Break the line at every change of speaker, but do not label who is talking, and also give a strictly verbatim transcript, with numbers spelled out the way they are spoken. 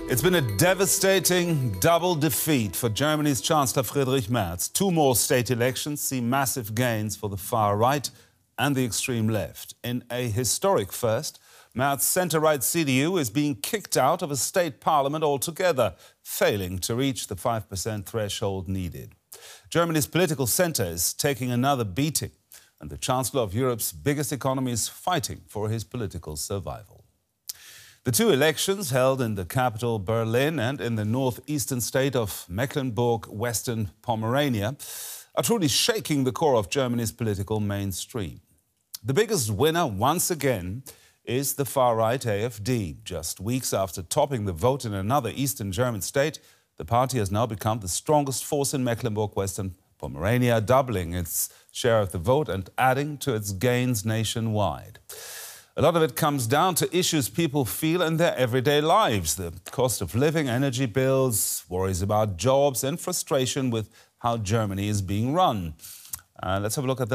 It's been a devastating double defeat for Germany's Chancellor Friedrich Merz. Two more state elections see massive gains for the far right and the extreme left. In a historic first, Merz's centre-right C D U is being kicked out of a state parliament altogether, failing to reach the five percent threshold needed. Germany's political centre is taking another beating, and the Chancellor of Europe's biggest economy is fighting for his political survival. The two elections, held in the capital Berlin and in the northeastern state of Mecklenburg-Western Pomerania, are truly shaking the core of Germany's political mainstream. The biggest winner, once again, is the far-right A F D. Just weeks after topping the vote in another eastern German state, the party has now become the strongest force in Mecklenburg-Western Pomerania, doubling its share of the vote and adding to its gains nationwide. A lot of it comes down to issues people feel in their everyday lives: the cost of living, energy bills, worries about jobs, and frustration with how Germany is being run. Uh, let's have a look at the